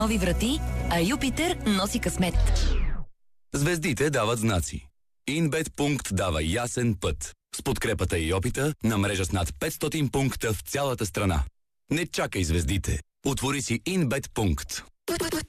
нови врати, а Юпитер носи късмет. Звездите дават знаци. InBet дава ясен път. С подкрепата и опита на мрежа с над 500 пункта в цялата страна. Не чакай звездите. Отвори си InBet.